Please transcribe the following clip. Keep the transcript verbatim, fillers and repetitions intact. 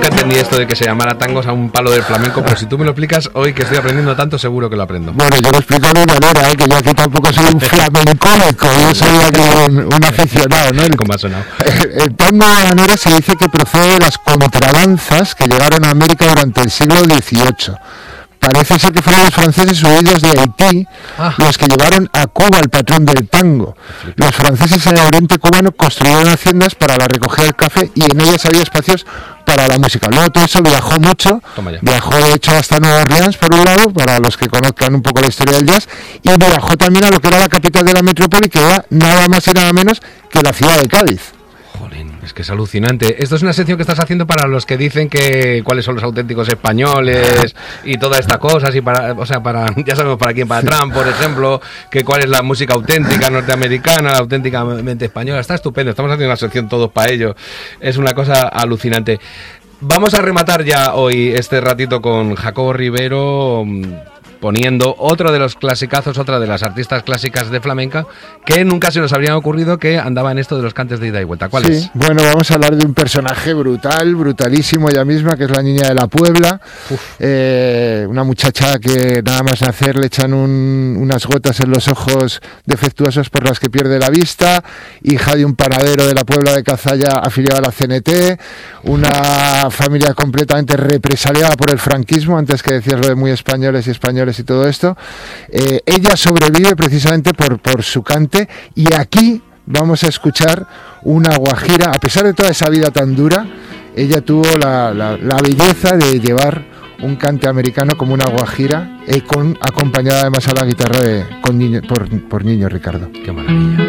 entendí esto de que se llamara tangos a un palo del flamenco, pero si tú me lo explicas hoy que estoy aprendiendo tanto, seguro que lo aprendo. Bueno, yo lo explico de manera, ¿eh? Que yo aquí tampoco soy un flamencónico, yo soy aquí un, un aficionado, ¿no? El, ¿Cómo ha sonado? El, el tango de manera se dice que procede de las contradanzas que llegaron a América durante el siglo dieciocho. Parece ser que fueron los franceses huidos de Haití ah. los que llevaron a Cuba el patrón del tango. Los franceses en el oriente cubano construyeron haciendas para la recogida del café y en ellas había espacios para la música. Luego todo eso viajó mucho, viajó de hecho hasta Nueva Orleans por un lado, para los que conozcan un poco la historia del jazz, y viajó también a lo que era la capital de la metrópoli, que era nada más y nada menos que la ciudad de Cádiz. Jolín, es que es alucinante. Esto es una sección que estás haciendo para los que dicen que cuáles son los auténticos españoles y todas estas cosas, y para, o sea, para, ya sabemos para quién, para Trump, por ejemplo, que cuál es la música auténtica norteamericana, auténticamente española. Está estupendo, estamos haciendo una sección todos para ello. Es una cosa alucinante. Vamos a rematar ya hoy este ratito con Jacobo Rivero, poniendo otro de los clasicazos, otra de las artistas clásicas de flamenca, que nunca se nos habría ocurrido que andaba en esto de los cantes de ida y vuelta. ¿Cuál sí, es? Bueno, vamos a hablar de un personaje brutal, brutalísimo ella misma, que es la Niña de la Puebla, eh, una muchacha que nada más nacer le echan un, unas gotas en los ojos defectuosos por las que pierde la vista, hija de un panadero de la Puebla de Cazalla afiliado a la C N T, una familia completamente represaliada por el franquismo, antes que decías lo de muy españoles y españoles y todo esto. Eh, ella sobrevive precisamente por, por su cante, y aquí vamos a escuchar una guajira. A pesar de toda esa vida tan dura, ella tuvo la, la, la belleza de llevar un cante americano como una guajira, eh, con, acompañada además a la guitarra de, con niño, por, por Niño Ricardo. Qué maravilla.